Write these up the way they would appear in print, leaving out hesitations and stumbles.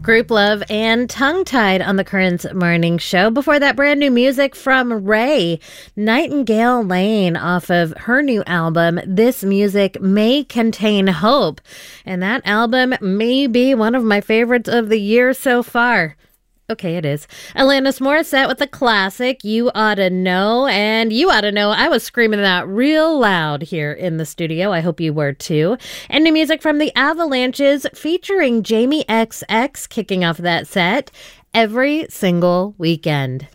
Group Love and Tongue Tied on the Currents Morning Show. Before that, brand new music from Ray, Nightingale Lane, off of her new album, This Music May Contain Hope. And that album may be one of my favorites of the year so far. Okay, it is. Alanis Morissette with the classic, You Oughta Know. And you ought to know, I was screaming that real loud here in the studio. I hope you were too. And new music from the Avalanches featuring Jamie XX kicking off that set, Every Single Weekend.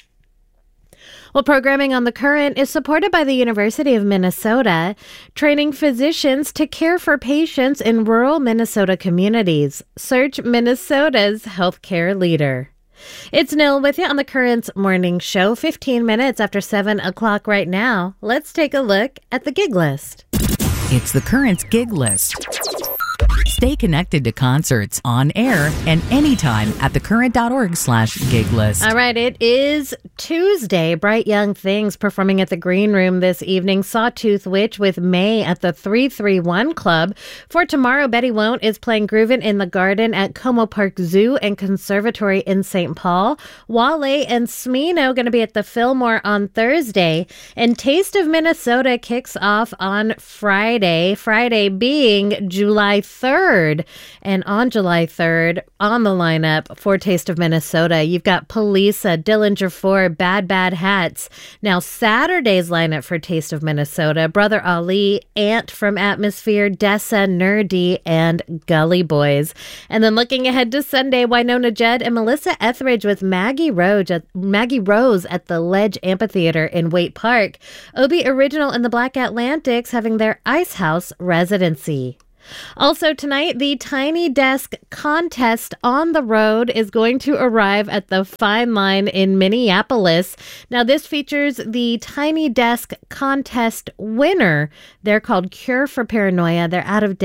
Well, programming on The Current is supported by the University of Minnesota, training physicians to care for patients in rural Minnesota communities. Search Minnesota's healthcare leader. It's Nil with you on The Currents Morning Show, 15 minutes after 7 o'clock right now. Let's take a look at the gig list. It's The Currents gig list. Stay connected to concerts on air and anytime at thecurrent.org/gig list. All right, it is Tuesday. Bright Young Things performing at the Green Room this evening. Sawtooth Witch with May at the 331 Club. For tomorrow, Betty Won't is playing Groovin' in the Garden at Como Park Zoo and Conservatory in St. Paul. Wale and Smino going to be at the Fillmore on Thursday. And Taste of Minnesota kicks off on Friday. Friday being July 3rd. And on July 3rd, on the lineup for Taste of Minnesota, you've got Polisa, Dillinger 4, Bad Bad Hats. Now, Saturday's lineup for Taste of Minnesota, Brother Ali, Ant from Atmosphere, Dessa, Nerdy, and Gully Boys. And then looking ahead to Sunday, Winona Judd and Melissa Etheridge with Maggie Rose at the Ledge Amphitheater in Waite Park. Obi Original and the Black Atlantics having their Ice House residency. Also tonight, the Tiny Desk Contest on the Road is going to arrive at the Fine Line in Minneapolis. Now, this features the Tiny Desk Contest winner. They're called Cure for Paranoia. They're out of